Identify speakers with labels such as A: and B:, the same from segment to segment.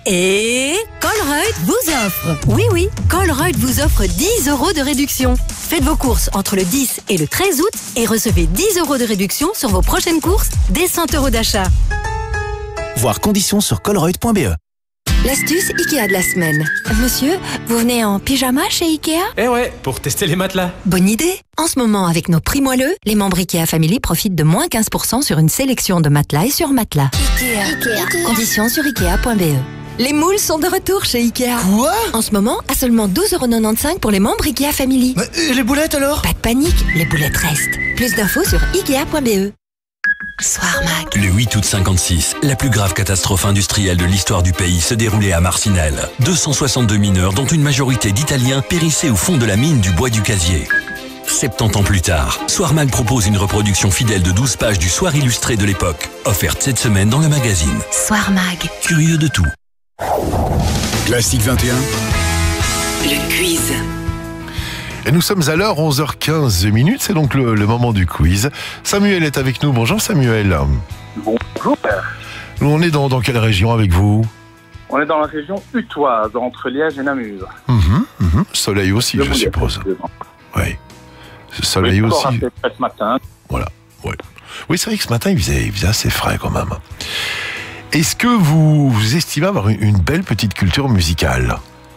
A: Et Colruyt vous offre. Oui, Colruyt vous offre 10 € de réduction. Faites vos courses entre le 10 et le 13 août et recevez 10 € de réduction sur vos prochaines courses dès 100 € d'achat.
B: Voir conditions sur colruyt.be.
A: L'astuce Ikea de la semaine. Monsieur, vous venez en pyjama chez Ikea?
C: Eh ouais, pour tester les matelas.
A: Bonne idée. En ce moment, avec nos prix moelleux, les membres Ikea Family profitent de moins 15% sur une sélection de matelas et sur matelas. Ikea. Conditions sur Ikea.be. Les moules sont de retour chez Ikea.
B: Quoi?
A: En ce moment, à seulement 12,95 € pour les membres Ikea Family.
B: Et les boulettes alors?
A: Pas de panique, les boulettes restent. Plus d'infos sur Ikea.be. Soirmag.
D: Le 8 août 56, la plus grave catastrophe industrielle de l'histoire du pays se déroulait à Marcinelle. 262 mineurs, dont une majorité d'Italiens, périssaient au fond de la mine du bois du Casier. 70 ans plus tard, Soirmag propose une reproduction fidèle de 12 pages du Soir illustré de l'époque, offerte cette semaine dans le magazine.
A: Soirmag.
D: Curieux de tout.
E: Classique 21.
A: Le quiz.
F: Et nous sommes à l'heure 11h15, c'est donc le moment du quiz. Samuel est avec nous. Bonjour Samuel.
G: Bonjour père.
F: Nous, on est dans quelle région avec vous?
G: On est dans la région utoise, entre Liège et Namur.
F: Soleil aussi, je suppose. Oui. Soleil
G: oui,
F: aussi.
G: Ce matin.
F: Voilà. Ouais. Oui, c'est vrai que ce matin, il faisait assez frais quand même. Est-ce que vous estimez avoir une belle petite culture musicale?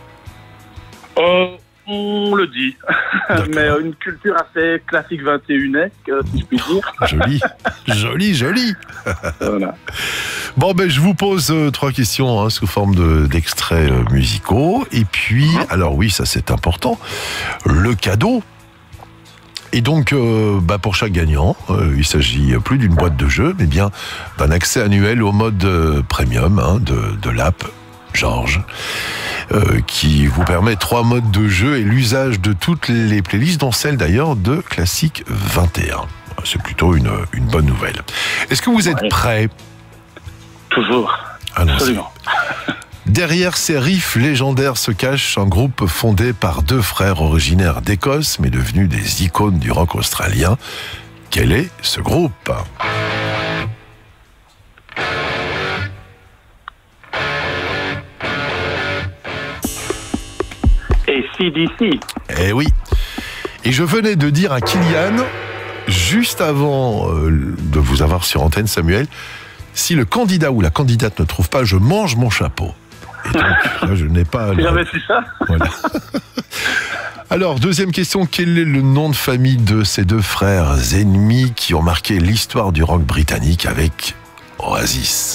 G: On le dit. Mais une culture assez classique 21esque, si je puis dire.
F: Joli.
G: Voilà.
F: Bon, je vous pose 3 questions sous forme d'extraits musicaux. Et puis, alors oui, ça c'est important, le cadeau. Et donc, pour chaque gagnant, il s'agit plus d'une boîte de jeux, mais bien d'un accès annuel au mode premium de l'app Georges, qui vous permet 3 modes de jeu et l'usage de toutes les playlists, dont celle d'ailleurs de Classique 21. C'est plutôt une bonne nouvelle. Est-ce que vous êtes prêts?
G: Toujours. Absolument.
F: Derrière ces riffs légendaires se cache un groupe fondé par 2 frères originaires d'Écosse, mais devenus des icônes du rock australien. Quel est ce groupe?
G: Et CDC.
F: Eh oui. Et je venais de dire à Kylian, juste avant de vous avoir sur antenne, Samuel, si le candidat ou la candidate ne trouve pas, je mange mon chapeau. Et donc, là, je n'ai pas...
G: J'avais su ça.
F: Voilà. Alors, deuxième question, quel est le nom de famille de ces 2 frères ennemis qui ont marqué l'histoire du rock britannique avec Oasis?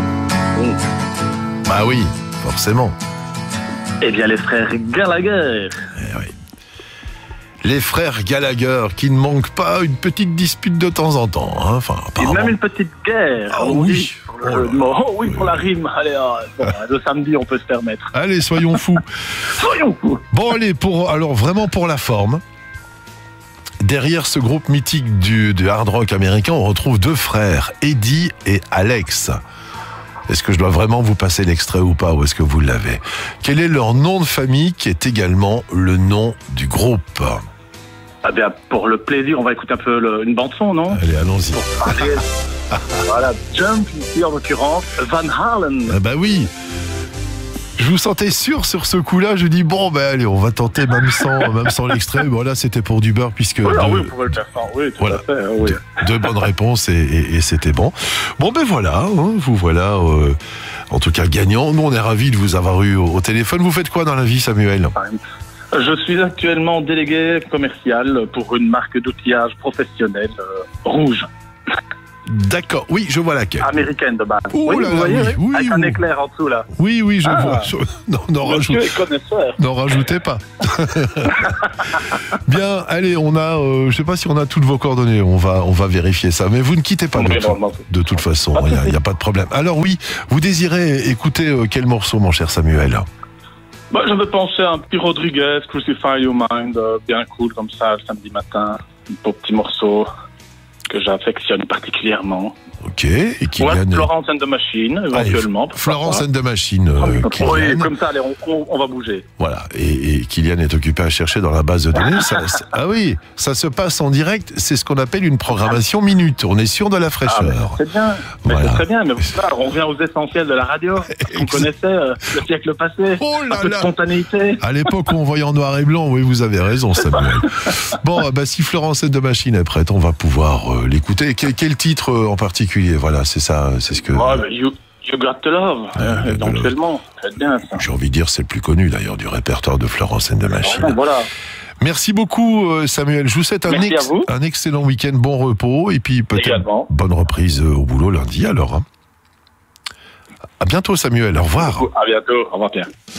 F: Bah oui, forcément.
G: Eh bien, les frères Gallagher.
F: Eh oui. Les frères Gallagher, qui ne manquent pas une petite dispute de temps en temps. Enfin,
G: et même une petite guerre.
F: Ah oui.
G: Pour la rime. Allez, le samedi, on peut se permettre.
F: Allez, soyons fous. Bon, allez, vraiment pour la forme. Derrière ce groupe mythique du hard rock américain, on retrouve 2 frères, Eddie et Alex. Est-ce que je dois vraiment vous passer l'extrait ou pas, ou est-ce que vous l'avez? Quel est leur nom de famille qui est également le nom du groupe?
G: Ah bien, pour le plaisir, on va écouter un peu une bande-son, non?
F: Allez, allons-y.
G: Voilà, Jump ici en l'occurrence, Van Halen.
F: Ah bah oui. Je vous sentais sûr sur ce coup-là, je dis allez, on va tenter même sans l'extrait. Bon là, c'était pour du beurre puisque
G: oui, on pouvait le faire sans. Oui, tout à fait. Oui.
F: 2 bonnes réponses et c'était bon. Bon voilà, vous voilà en tout cas gagnant. Nous on est ravis de vous avoir eu au téléphone. Vous faites quoi dans la vie, Samuel?
G: Je suis actuellement délégué commercial pour une marque d'outillage professionnel Rouge.
F: D'accord, oui, je vois laquelle.
G: Américaine de base.
F: Oh
G: oui,
F: là
G: vous
F: là,
G: voyez,
F: oui,
G: avec un éclair en dessous là.
F: Oui, je vois.
G: Monsieur est connaisseur.
F: N'en rajoutez pas. Bien, allez, on a, je sais pas si on a toutes vos coordonnées, on va vérifier ça, mais vous ne quittez pas de toute façon, il n'y a pas de problème. Alors oui, vous désirez écouter quel morceau, mon cher Samuel?
G: Je vais penser à un petit Rodriguez, Crucify Your Mind, bien cool comme ça, le samedi matin, un beau petit morceau que j'affectionne particulièrement.
F: Ok. Et
G: Ouais,
F: Kylian...
G: Florence and the Machine, éventuellement. pourquoi
F: Florence
G: pas.
F: and the Machine.
G: Oui,
F: Kylian.
G: comme ça, allez, on va bouger.
F: Voilà. Et Kylian est occupé à chercher dans la base de données. Ah oui, ça se passe en direct. C'est ce qu'on appelle une programmation minute. On est sûr de la fraîcheur.
G: C'est bien. Mais
F: Voilà.
G: c'est très bien. Mais voilà, on revient aux essentiels de la radio. On connaissait le siècle passé.
F: Oh là
G: un peu de
F: là.
G: spontanéité.
F: À l'époque où on voyait en noir et blanc, oui, vous avez raison, Samuel. Bon, bah, si Florence and the Machine est prête, on va pouvoir l'écouter. Quel titre en particulier? Voilà, c'est ça, c'est ce que...
G: Ouais, mais you Got to Love, éventuellement. C'est bien, ça.
F: J'ai envie de dire, c'est le plus connu, d'ailleurs, du répertoire de Florence and the Machine.
G: Voilà.
F: Merci beaucoup, Samuel. Je vous souhaite
G: Merci à vous.
F: un excellent week-end, bon repos, et puis peut-être
G: Également.
F: bonne reprise au boulot lundi, alors. Hein. À bientôt, Samuel. Au revoir.
G: À bientôt. Au revoir, Pierre.